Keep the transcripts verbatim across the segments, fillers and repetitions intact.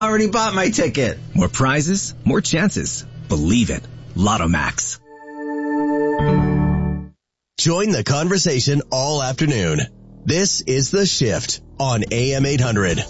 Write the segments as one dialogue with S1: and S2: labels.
S1: Already bought my ticket.
S2: More prizes, more chances. Believe it. Lotto Max.
S3: Join the conversation all afternoon. This is The Shift on A M eight hundred.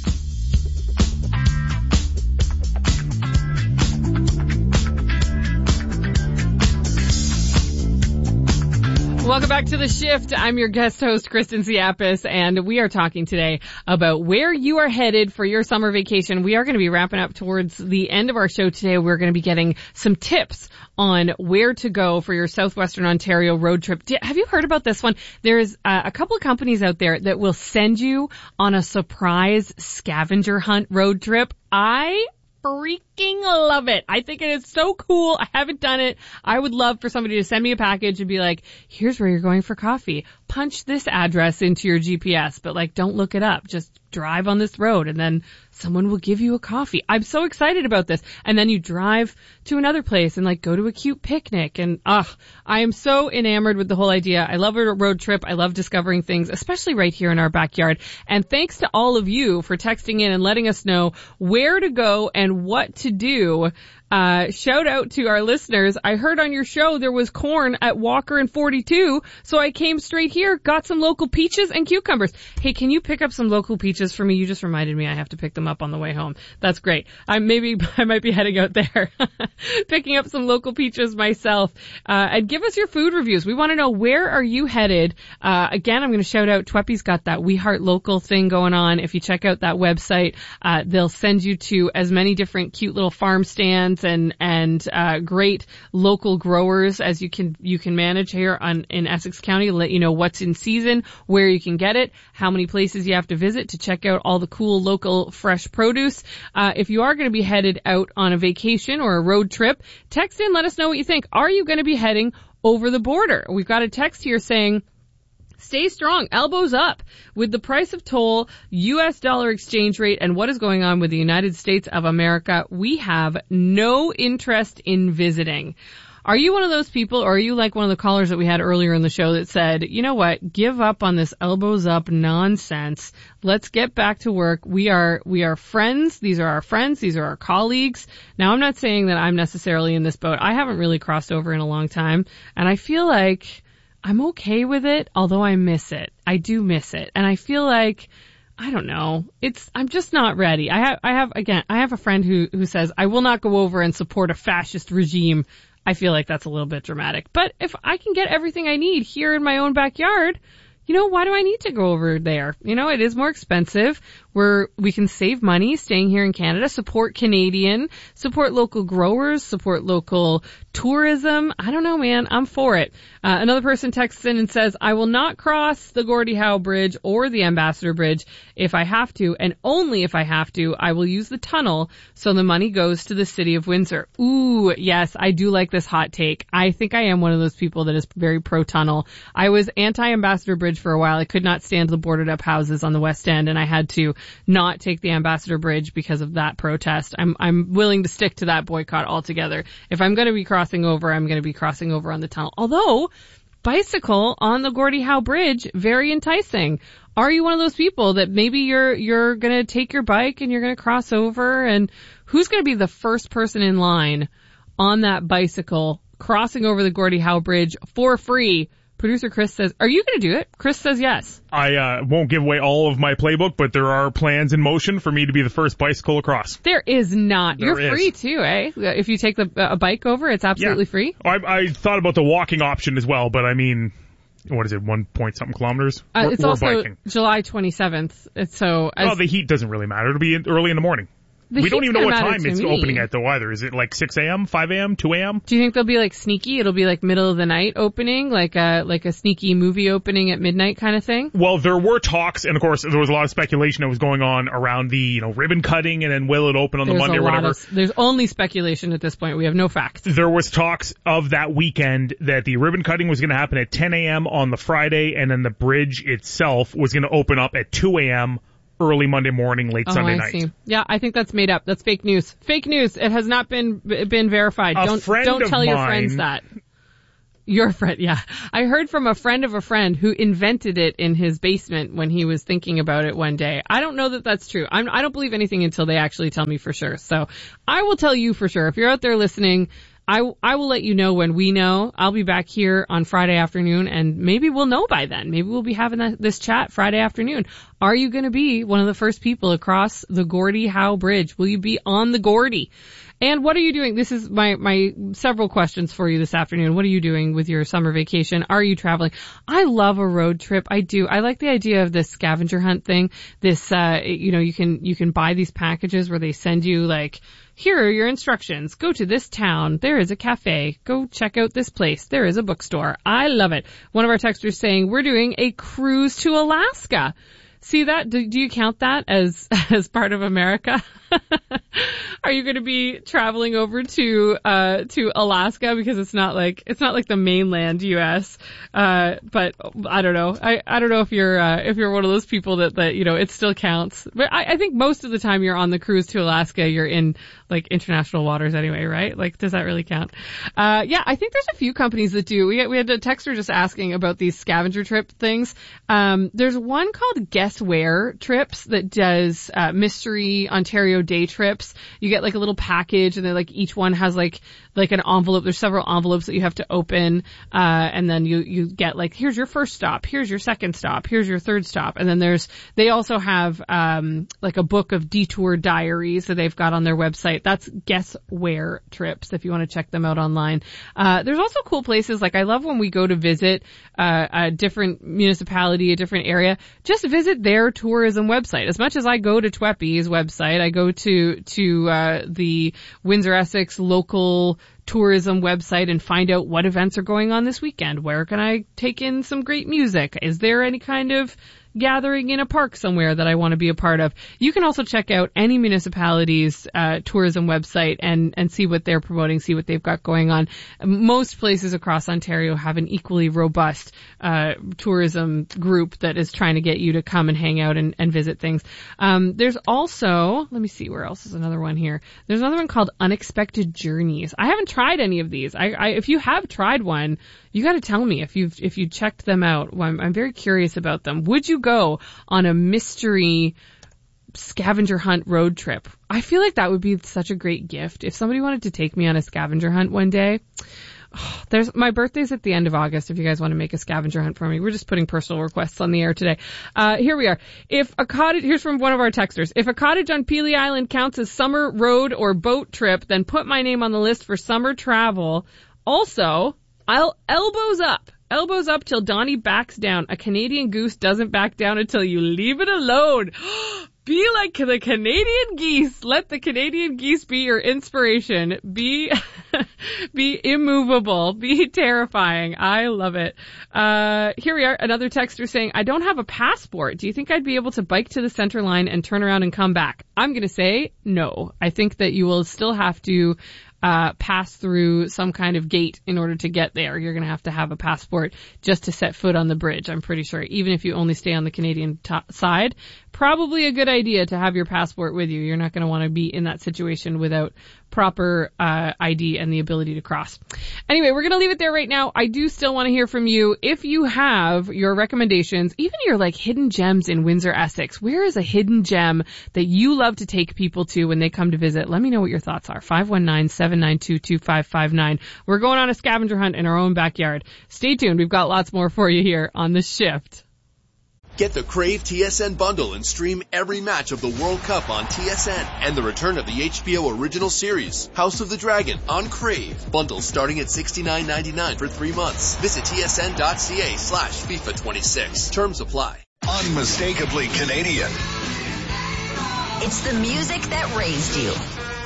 S4: Welcome back to The Shift. I'm your guest host, Kristen Siapis, and we are talking today about where you are headed for your summer vacation. We are going to be wrapping up towards the end of our show today. We're going to be getting some tips on where to go for your Southwestern Ontario road trip. Have you heard about this one? There's uh, a couple of companies out there that will send you on a surprise scavenger hunt road trip. I freaking love it. I think it is so cool. I haven't done it. I would love for somebody to send me a package and be like, here's where you're going for coffee. Punch this address into your G P S, but like, don't look it up. Just drive on this road and then someone will give you a coffee. I'm so excited about this. And then you drive to another place and like go to a cute picnic. And ugh, I am so enamored with the whole idea. I love a road trip. I love discovering things, especially right here in our backyard. And thanks to all of you for texting in and letting us know where to go and what to do. Uh, shout out to our listeners. I heard on your show there was corn at Walker and forty-two, so I came straight here, got some local peaches and cucumbers. Hey, can you pick up some local peaches for me? You just reminded me I have to pick them up on the way home. That's great. I maybe I might be heading out there, picking up some local peaches myself. Uh, and give us your food reviews. We want to know, where are you headed? Uh, again, I'm going to shout out, Tweppy's got that We Heart Local thing going on. If you check out that website, uh, they'll send you to as many different cute little farm stands and and uh great local growers as you can you can manage here on in Essex County. Let you know what's in season, where you can get it, how many places you have to visit to check out all the cool local fresh produce. Uh if you are going to be headed out on a vacation or a road trip, text in, let us know what you think. Are you going to be heading over the border? We've got a text here saying, stay strong, elbows up. With the price of toll, U S dollar exchange rate, and what is going on with the United States of America, we have no interest in visiting. Are you one of those people, or are you like one of the callers that we had earlier in the show that said, you know what, give up on this elbows up nonsense. Let's get back to work. We are, we are friends. These are our friends. These are our colleagues. Now, I'm not saying that I'm necessarily in this boat. I haven't really crossed over in a long time, and I feel like I'm okay with it, although I miss it. I do miss it. And I feel like, I don't know, it's, I'm just not ready. I have, I have, again, I have a friend who, who says, I will not go over and support a fascist regime. I feel like that's a little bit dramatic. But if I can get everything I need here in my own backyard, you know, why do I need to go over there? You know, it is more expensive. We're, we can save money staying here in Canada, support Canadian, support local growers, support local tourism. I don't know, man. I'm for it. Uh, another person texts in and says, I will not cross the Gordie Howe Bridge or the Ambassador Bridge if I have to, and only if I have to, I will use the tunnel so the money goes to the city of Windsor. Ooh, yes, I do like this hot take. I think I am one of those people that is very pro-tunnel. I was anti-Ambassador Bridge for a while. I could not stand the boarded up houses on the West End, and I had to not take the Ambassador Bridge because of that protest. I'm, I'm willing to stick to that boycott altogether. If I'm going to be crossing over, I'm going to be crossing over on the tunnel. Although, bicycle on the Gordie Howe Bridge, very enticing. Are you one of those people that maybe you're, you're going to take your bike and you're going to cross over, and who's going to be the first person in line on that bicycle crossing over the Gordie Howe Bridge for free? Producer Chris says, are you going to do it? Chris says yes.
S5: I uh, won't give away all of my playbook, but there are plans in motion for me to be the first bicycle across.
S4: There is not.
S5: There
S4: You're free
S5: is.
S4: too, eh? If you take the, a bike over, it's absolutely
S5: Yeah.
S4: free?
S5: I, I thought about the walking option as well, but I mean, what is it, one point something kilometers?
S4: Uh,
S5: We're-
S4: it's
S5: we're
S4: also
S5: biking.
S4: July twenty-seventh. It's so... As,
S5: Oh, the heat doesn't really matter. It'll be in, early in the morning.
S4: The
S5: We don't
S4: heat's
S5: even know
S4: gonna
S5: what
S4: matter
S5: time
S4: to
S5: it's
S4: me.
S5: opening at though either. Is it like six a.m., five a.m., two a.m.?
S4: Do you think they'll be like sneaky? It'll be like middle of the night opening, like a like a sneaky movie opening at midnight kind of thing?
S5: Well, there were talks, and of course there was a lot of speculation that was going on around the, you know, ribbon cutting, and then will it open on
S4: There's
S5: the Monday
S4: a
S5: or
S4: lot
S5: whatever.
S4: of, there's only speculation at this point. We have no facts.
S5: There was talks of that weekend that the ribbon cutting was going to happen at ten a.m. on the Friday, and then the bridge itself was going to open up at two a.m. early Monday morning, late
S4: Oh,
S5: Sunday
S4: I
S5: night.
S4: see. Yeah, I think that's made up. That's fake news. Fake news. It has not been been verified.
S5: A
S4: don't
S5: friend
S4: don't
S5: of
S4: tell your
S5: mine-
S4: friends that. Your friend, yeah. I heard from a friend of a friend who invented it in his basement when he was thinking about it one day. I don't know that that's true. I'm, I don't believe anything until they actually tell me for sure. So I will tell you for sure. If you're out there listening, I, I will let you know when we know. I'll be back here on Friday afternoon, and maybe we'll know by then. Maybe we'll be having that, this chat Friday afternoon. Are you going to be one of the first people across the Gordie Howe Bridge? Will you be on the Gordie? And what are you doing? This is my, my several questions for you this afternoon. What are you doing with your summer vacation? Are you traveling? I love a road trip. I do. I like the idea of this scavenger hunt thing. This, uh, you know, you can, you can buy these packages where they send you like, here are your instructions. Go to this town. There is a cafe. Go check out this place. There is a bookstore. I love it. One of our texters saying we're doing a cruise to Alaska. See that? Do, do you count that as, as part of America? Are you going to be traveling over to, uh, to Alaska? Because it's not like, it's not like the mainland U S. Uh, but I don't know. I, I don't know if you're, uh, if you're one of those people that, that, you know, it still counts. But I, I think most of the time you're on the cruise to Alaska, you're in like international waters anyway, right? Like, does that really count? Uh, yeah, I think there's a few companies that do. We, we had a texter just asking about these scavenger trip things. Um, there's one called Guess Where Trips that does, uh, mystery Ontario day trips. You get like a little package, and then like each one has like like an envelope. There's several envelopes that you have to open, uh, and then you you get like, here's your first stop, here's your second stop, here's your third stop, and then there's they also have um like a book of detour diaries that they've got on their website. That's Guess Where Trips if you want to check them out online. Uh, there's also cool places like I love when we go to visit uh, a different municipality, a different area. Just visit their tourism website. As much as I go to TWEPI's website, I go to to uh, the Windsor-Essex local tourism website and find out what events are going on this weekend. Where can I take in some great music? Is there any kind of gathering in a park somewhere that I want to be a part of? You can also check out any municipality's uh, tourism website and and see what they're promoting, see what they've got going on. Most places across Ontario have an equally robust uh tourism group that is trying to get you to come and hang out and, and visit things. Um there's also, let me see, where else is another one here? There's another one called Unexpected Journeys. I haven't tried any of these. I, I if you have tried one, you got to tell me if you've if you checked them out. I'm, I'm very curious about them. Would you go on a mystery scavenger hunt road trip? I feel like that would be such a great gift if somebody wanted to take me on a scavenger hunt one day. Oh, there's my birthday's at the end of August. If you guys want to make a scavenger hunt for me, we're just putting personal requests on the air today. Uh, here we are. If a cottage, here's from one of our texters. If a cottage on Pelee Island counts as summer road or boat trip, then put my name on the list for summer travel. Also, I'll elbows up. Elbows up till Donnie backs down. A Canadian goose doesn't back down until you leave it alone. Be like the Canadian geese. Let the Canadian geese be your inspiration. Be, be immovable. Be terrifying. I love it. Uh, here we are. Another texter saying, I don't have a passport. Do you think I'd be able to bike to the center line and turn around and come back? I'm going to say no. I think that you will still have to Uh, pass through some kind of gate in order to get there. You're going to have to have a passport just to set foot on the bridge, I'm pretty sure. Even if you only stay on the Canadian t- side, probably a good idea to have your passport with you. You're not going to want to be in that situation without proper uh, I D and the ability to cross. Anyway, we're going to leave it there right now. I do still want to hear from you. If you have your recommendations, even your like hidden gems in Windsor-Essex, where is a hidden gem that you love to take people to when they come to visit? Let me know what your thoughts are. five one nine, seven nine two, two five five nine. We're going on a scavenger hunt in our own backyard. Stay tuned. We've got lots more for you here on The Shift.
S1: Get the Crave T S N bundle and stream every match of the World Cup on T S N and the return of the H B O original series, House of the Dragon, on Crave. Bundles starting at sixty-nine ninety-nine for three months. Visit tsn.ca slash FIFA twenty-six. Terms apply.
S6: Unmistakably Canadian.
S7: It's the music that raised you.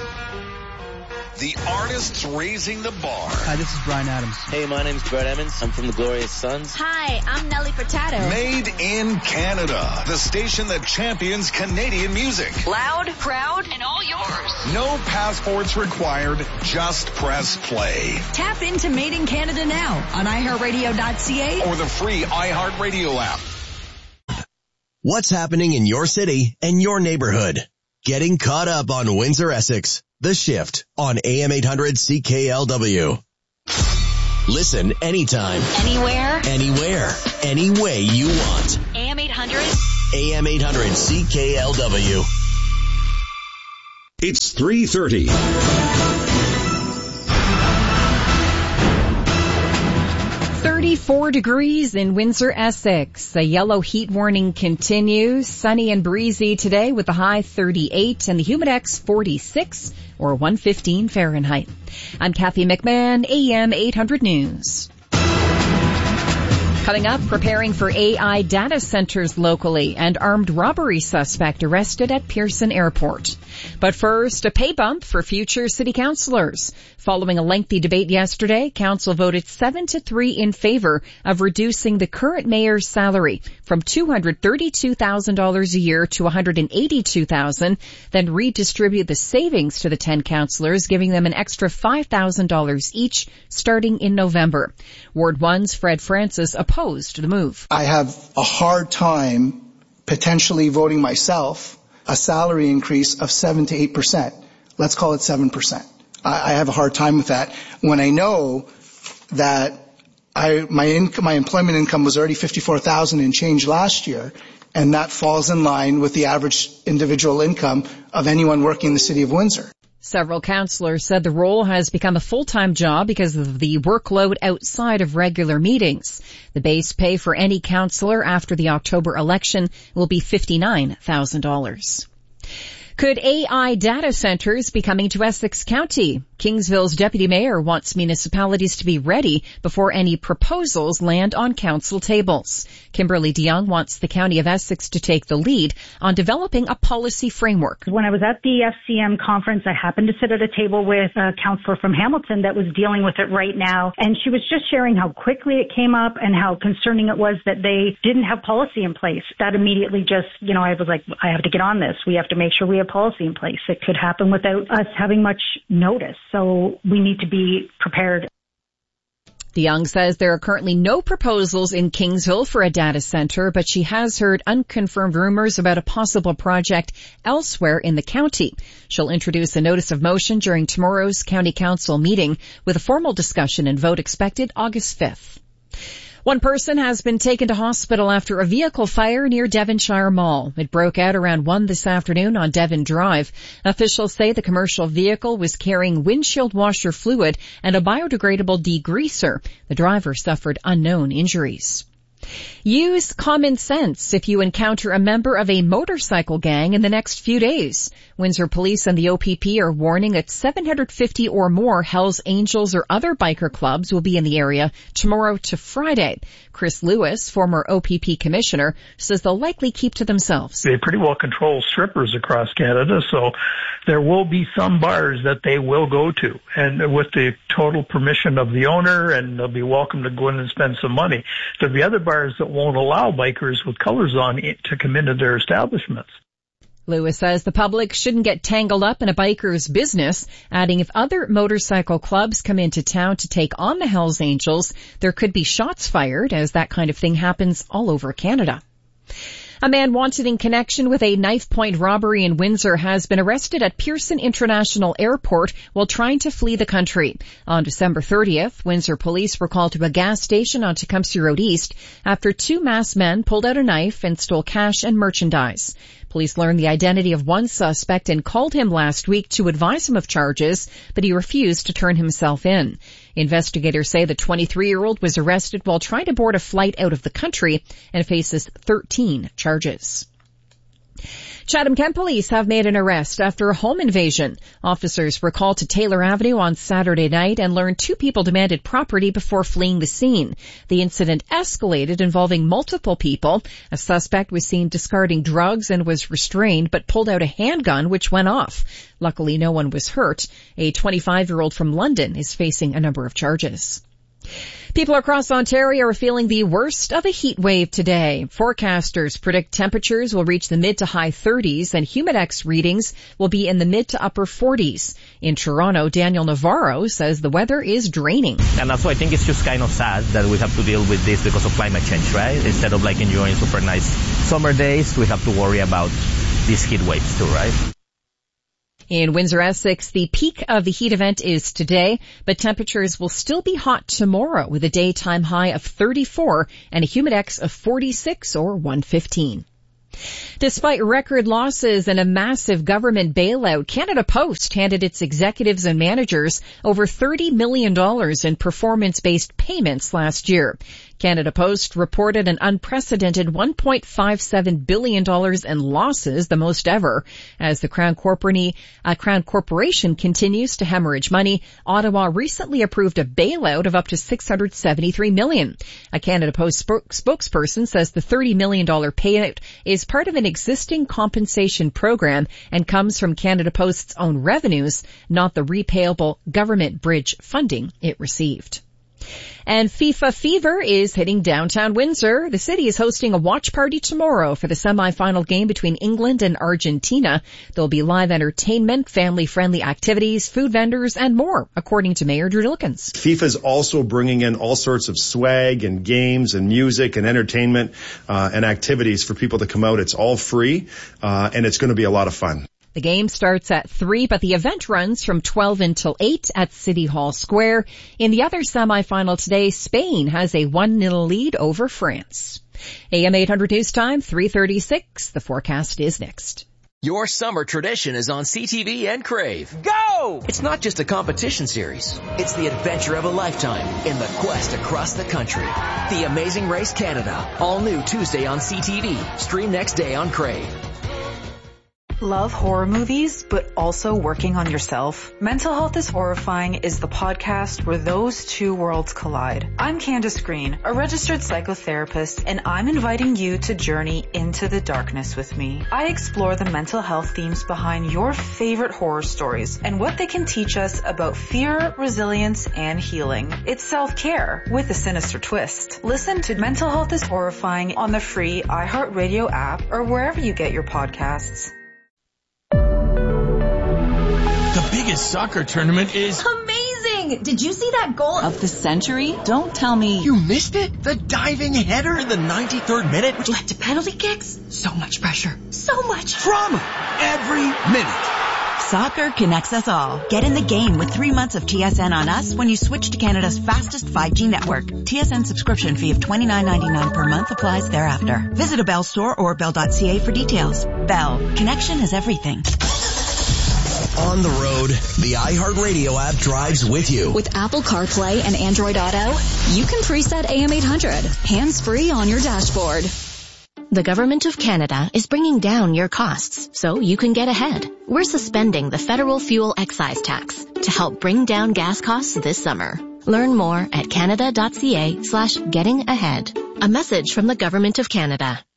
S6: The artists raising the bar.
S8: Hi, this is Bryan Adams.
S9: Hey, my name's Brett Emmons. I'm from the Glorious Sons.
S7: Hi, I'm Nelly Furtado.
S6: Made in Canada. The station that champions Canadian music.
S7: Loud, proud, and all yours.
S6: No passports required. Just press play.
S7: Tap into Made in Canada now on i heart radio dot c a
S6: or the free iHeartRadio app.
S3: What's happening in your city and your neighborhood? Getting caught up on Windsor-Essex. The Shift on A M eight hundred C K L W. Listen anytime.
S7: Anywhere.
S3: Anywhere. Any way you want.
S7: A M eight hundred.
S3: A M eight hundred C K L W.
S8: It's three thirty.
S10: thirty-four degrees in Windsor, Essex. A yellow heat warning continues. Sunny and breezy today with the high thirty-eight and the humidex forty-six or one fifteen Fahrenheit. I'm Kathy McMahon, A M eight hundred News. Coming up, preparing for A I data centers locally and armed robbery suspect arrested at Pearson Airport. But first, a pay bump for future city councillors. Following a lengthy debate yesterday, council voted seven to three in favor of reducing the current mayor's salary from two hundred thirty-two thousand dollars a year to one hundred eighty-two thousand dollars, then redistribute the savings to the ten councillors, giving them an extra five thousand dollars each starting in November. Ward one's Fred Francis opposed the move.
S11: I have a hard time potentially voting myself a salary increase of seven to eight percent. Let's call it seven percent. I, I have a hard time with that when I know that I, my income, my employment income was already fifty-four thousand and change last year, and that falls in line with the average individual income of anyone working in the city of Windsor.
S10: Several councillors said the role has become a full-time job because of the workload outside of regular meetings. The base pay for any councillor after the October election will be fifty-nine thousand dollars. Could A I data centers be coming to Essex County? Kingsville's deputy mayor wants municipalities to be ready before any proposals land on council tables. Kimberly DeYoung wants the County of Essex to take the lead on developing a policy framework.
S12: When I was at the F C M conference, I happened to sit at a table with a councillor from Hamilton that was dealing with it right now, and she was just sharing how quickly it came up and how concerning it was that they didn't have policy in place. That immediately just, you know, I was like, I have to get on this. We have to make sure we have policy in place. It could happen without us having much notice. So we need to be prepared.
S10: DeYoung says there are currently no proposals in Kingsville for a data center, but she has heard unconfirmed rumors about a possible project elsewhere in the county. She'll introduce a notice of motion during tomorrow's county council meeting with a formal discussion and vote expected August fifth. One person has been taken to hospital after a vehicle fire near Devonshire Mall. It broke out around one this afternoon on Devon Drive. Officials say the commercial vehicle was carrying windshield washer fluid and a biodegradable degreaser. The driver suffered unknown injuries. Use common sense if you encounter a member of a motorcycle gang in the next few days. Windsor Police and the O P P are warning that seven hundred fifty or more Hells Angels or other biker clubs will be in the area tomorrow to Friday. Chris Lewis, former O P P commissioner, says they'll likely keep to themselves.
S13: They pretty well control strippers across Canada, so there will be some bars that they will go to, and with the total permission of the owner, and they'll be welcome to go in and spend some money. There'll be other bars that won't allow bikers with colors on to come into their establishments.
S10: Lewis says the public shouldn't get tangled up in a biker's business, adding if other motorcycle clubs come into town to take on the Hells Angels, there could be shots fired, as that kind of thing happens all over Canada. A man wanted in connection with a knife-point robbery in Windsor has been arrested at Pearson International Airport while trying to flee the country. On December thirtieth, Windsor police were called to a gas station on Tecumseh Road East after two masked men pulled out a knife and stole cash and merchandise. Police learned the identity of one suspect and called him last week to advise him of charges, but he refused to turn himself in. Investigators say the twenty-three-year-old was arrested while trying to board a flight out of the country and faces thirteen charges. Chatham-Kent police have made an arrest after a home invasion. Officers were called to Taylor Avenue on Saturday night and learned two people demanded property before fleeing the scene. The incident escalated, involving multiple people. A suspect was seen discarding drugs and was restrained, but pulled out a handgun, which went off. Luckily, no one was hurt. A twenty-five-year-old from London is facing a number of charges. People across Ontario are feeling the worst of a heat wave today. Forecasters predict temperatures will reach the mid to high thirties and humidex readings will be in the mid to upper forties. In Toronto, Daniel Navarro says the weather is draining.
S14: And also I think it's just kind of sad that we have to deal with this because of climate change, right? Instead of like enjoying super nice summer days, we have to worry about these heat waves too, right?
S10: In Windsor-Essex, the peak of the heat event is today, but temperatures will still be hot tomorrow with a daytime high of thirty-four and a humidex of forty-six or one fifteen. Despite record losses and a massive government bailout, Canada Post handed its executives and managers over thirty million dollars in performance-based payments last year. Canada Post reported an unprecedented one point five seven billion dollars in losses, the most ever. As the Crown, Corporate, uh, Crown Corporation continues to hemorrhage money, Ottawa recently approved a bailout of up to six hundred seventy-three million dollars. A Canada Post sp- spokesperson says the thirty million dollars payout is part of an existing compensation program and comes from Canada Post's own revenues, not the repayable government bridge funding it received. And FIFA Fever is hitting downtown Windsor. The city is hosting a watch party tomorrow for the semi-final game between England and Argentina. There'll be live entertainment, family-friendly activities, food vendors, and more, according to Mayor Drew Dilkens.
S8: FIFA's also bringing in all sorts of swag and games and music and entertainment uh, and activities for people to come out. It's all free, uh, and it's going to be a lot of fun.
S10: The game starts at three, but the event runs from twelve until eight at City Hall Square. In the other semifinal today, Spain has a one nil lead over France. A M eight hundred News Time, three thirty-six. The forecast is next.
S15: Your summer tradition is on C T V and Crave. Go! It's not just a competition series. It's the adventure of a lifetime in the quest across the country. The Amazing Race Canada. All new Tuesday on C T V. Stream next day on Crave.
S16: Love horror movies, but also working on yourself? Mental Health is Horrifying is the podcast where those two worlds collide. I'm Candace Green, a registered psychotherapist, and I'm inviting you to journey into the darkness with me. I explore the mental health themes behind your favorite horror stories and what they can teach us about fear, resilience, and healing. It's self-care with a sinister twist. Listen to Mental Health is Horrifying on the free iHeartRadio app or wherever you get your podcasts.
S17: The biggest soccer tournament is
S18: amazing! Did you see that goal of the century? Don't tell me
S17: you missed it. The diving header in the ninety-third minute,
S18: which led to penalty kicks. So much pressure. So much
S17: drama every minute.
S19: Soccer connects us all. Get in the game with three months of T S N on us when you switch to Canada's fastest five G network. T S N subscription fee of twenty-nine ninety-nine per month applies thereafter. Visit a Bell store or bell dot c a for details. Bell. Connection is everything.
S3: On the road, the iHeartRadio app drives with you.
S20: With Apple CarPlay and Android Auto, you can preset A M eight hundred, hands-free on your dashboard.
S21: The Government of Canada is bringing down your costs so you can get ahead. We're suspending the federal fuel excise tax to help bring down gas costs this summer. Learn more at canada dot c a slash getting ahead. A message from the Government of Canada.